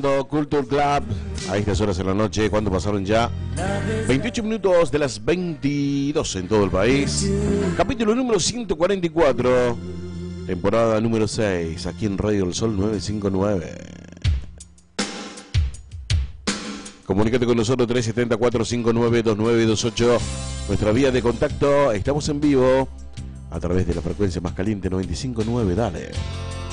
escuchando Culture Club a estas horas en la noche, cuando pasaron ya 28 minutos de las 22 en todo el país. Capítulo número 144, temporada número 6, aquí en Radio del Sol 959. Comunícate con nosotros 370-459-2928. Nuestra vía de contacto. Estamos en vivo a través de la frecuencia más caliente 95.9. Dale.